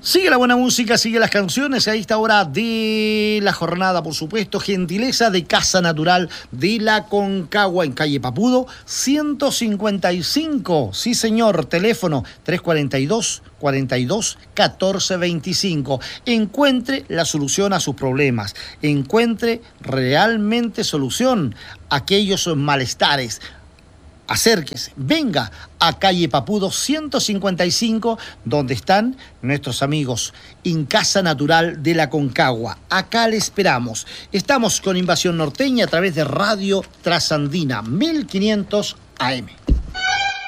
Sigue la buena música, sigue las canciones a esta hora de la jornada, por supuesto. Gentileza de Casa Natural de la Concagua en calle Papudo, 155. Sí, señor, teléfono 342-42-1425. Encuentre la solución a sus problemas. Encuentre realmente solución a aquellos malestares. Acérquese, venga a calle Papudo 155, donde están nuestros amigos en Casa Natural de la Concagua. Acá le esperamos. Estamos con Invasión Norteña a través de Radio Trasandina 1500 AM.